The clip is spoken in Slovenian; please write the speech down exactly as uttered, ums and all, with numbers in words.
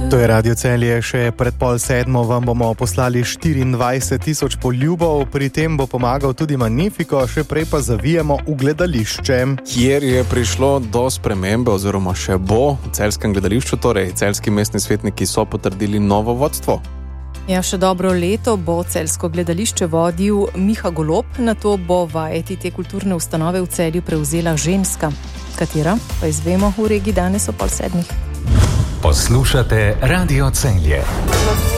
To je Radio Celje, še pred pol sedmo vam bomo poslali štiriindvajset tisoč poljubov, pri tem bo pomagal tudi Magnifico, še prej pa zavijemo v gledališče. Kjer je prišlo do spremembe, oziroma še bo v celjskem gledališču, torej celjski mestni svetniki so potrdili novo vodstvo. Ja, še dobro leto bo celjsko gledališče vodil Miha Golob, nato bo vajeti te kulturne ustanove v Celju prevzela ženska. Katera? Pa izvemo v regiji danes o pol sedmih. Poslušate Radio Celje.